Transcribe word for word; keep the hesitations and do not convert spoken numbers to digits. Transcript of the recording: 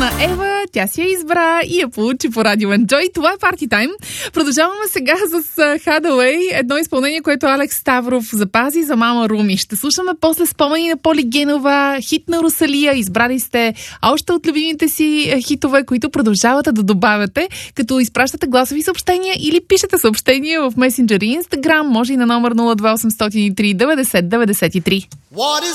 на Ева. Тя си я избра и я получи по радио Enjoy. Това е Party Time. Продължаваме сега с Hathaway. Едно изпълнение, което Алекс Ставров запази за Мама Руми. Ще слушаме после спомени на Поли Генова, хит на Русалия. Избрали сте още от любимите си хитове, които продължавате да добавяте, като изпращате гласови съобщения или пишете съобщения в Messenger и Instagram. Може и на номер нула два осем зero три деветдесет деветдесет и три.